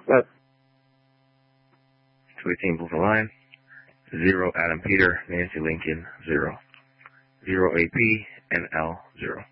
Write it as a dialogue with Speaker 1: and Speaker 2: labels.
Speaker 1: But
Speaker 2: 218 Bluffing Line. 0 Adam Peter, Nancy Lincoln, 0. 0 AP, NL, 0.